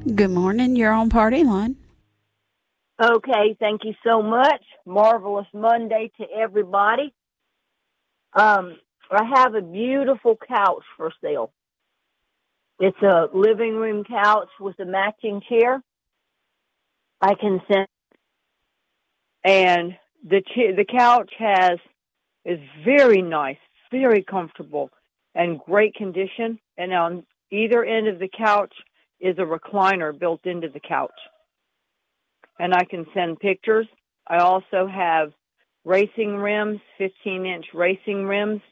Good morning. You're on Party Line. Okay, thank you so much. Marvelous Monday to everybody. I have a beautiful couch for sale. It's a living room couch with a matching chair. I can send, and the couch is very nice, very comfortable, and great condition. And on either end of the couch is a recliner built into the couch. And I can send pictures. I also have racing rims, 15-inch racing rims,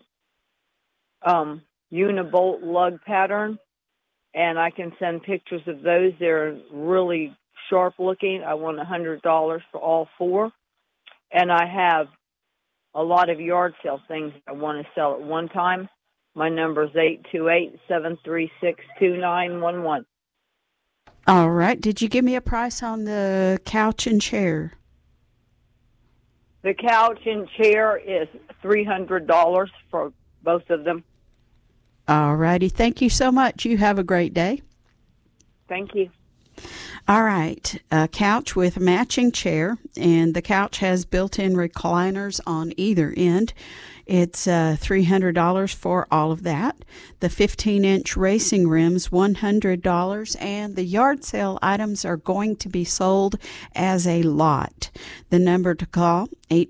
unibolt lug pattern, and I can send pictures of those. They're really sharp looking. I want $100 for all four. And I have a lot of yard sale things I want to sell at one time. My number is 828-736-2911. All right. Did you give me a price on the couch and chair? The couch and chair is $300 for both of them. All righty. Thank you so much. You have a great day. Thank you. All right. A couch with a matching chair, and the couch has built-in recliners on either end. It's $300 for all of that. The 15-inch racing rims, $100, and the yard sale items are going to be sold as a lot. The number to call,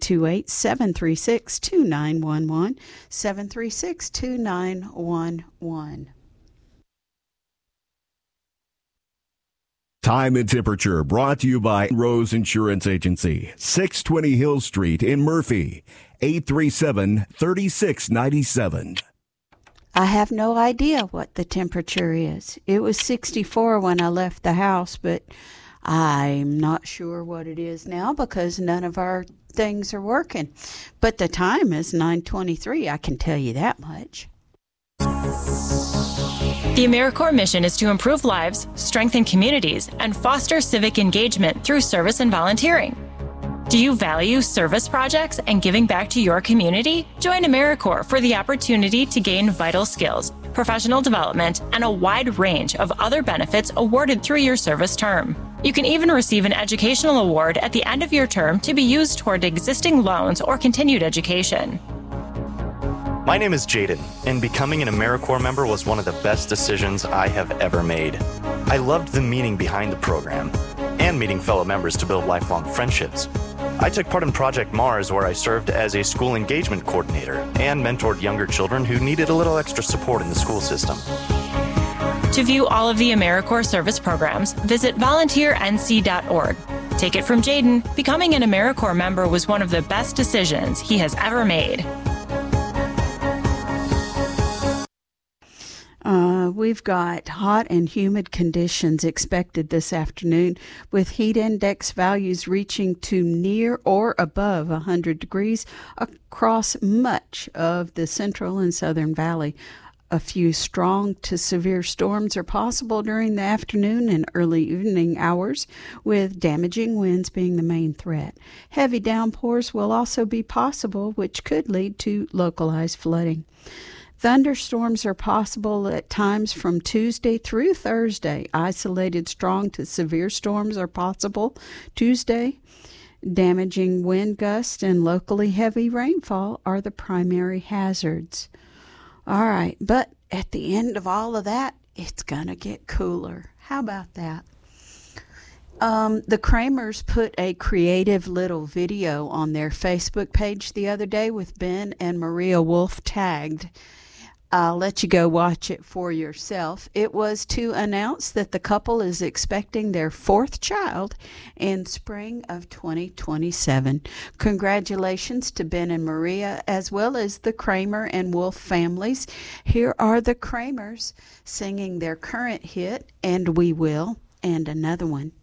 828-736-2911, 736-2911. Time and temperature brought to you by Rose Insurance Agency, 620 Hill Street in Murphy, 837-3697. I have no idea what the temperature is. It was 64 when I left the house, but I'm not sure what it is now because none of our things are working. But the time is 9:23, I can tell you that much. The AmeriCorps mission is to improve lives, strengthen communities, and foster civic engagement through service and volunteering. Do you value service projects and giving back to your community? Join AmeriCorps for the opportunity to gain vital skills, professional development, and a wide range of other benefits awarded through your service term. You can even receive an educational award at the end of your term to be used toward existing loans or continued education. My name is Jaden, and becoming an AmeriCorps member was one of the best decisions I have ever made. I loved the meaning behind the program and meeting fellow members to build lifelong friendships. I took part in Project Mars, where I served as a school engagement coordinator and mentored younger children who needed a little extra support in the school system. To view all of the AmeriCorps service programs, visit volunteernc.org. Take it from Jaden, becoming an AmeriCorps member was one of the best decisions he has ever made. We've got hot and humid conditions expected this afternoon, with heat index values reaching to near or above 100 degrees across much of the central and southern valley. A few strong to severe storms are possible during the afternoon and early evening hours, with damaging winds being the main threat. Heavy downpours will also be possible, which could lead to localized flooding. Thunderstorms are possible at times from Tuesday through Thursday. Isolated strong to severe storms are possible Tuesday. Damaging wind gusts and locally heavy rainfall are the primary hazards. All right, but at the end of all of that, it's going to get cooler. How about that? The Kramers put a creative little video on their Facebook page the other day with Ben and Maria Wolf tagged. I'll let you go watch it for yourself. It was to announce that the couple is expecting their fourth child in spring of 2027. Congratulations to Ben and Maria, as well as the Kramer and Wolf families. Here are the Kramers singing their current hit, And We Will, and another one,